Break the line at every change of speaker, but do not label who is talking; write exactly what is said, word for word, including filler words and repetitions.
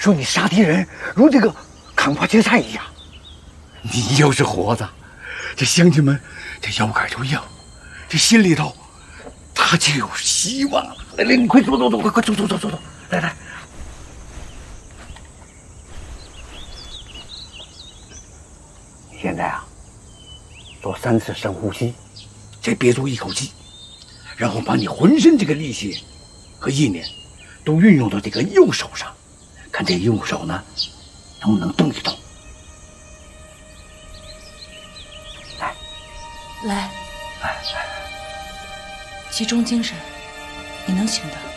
说你杀敌人如这个扛把劫菜一样。你要是活着，这乡亲们这腰杆就硬，这心里头他就有希望了。来来，你快走走走，快快走走走走走，来来。现在啊，做三次深呼吸，再憋住一口气，然后把你浑身这个力气和意念都运用到这个右手上，看这右手呢能不能动一动。来，
来，
来来，
集中精神，你能行的。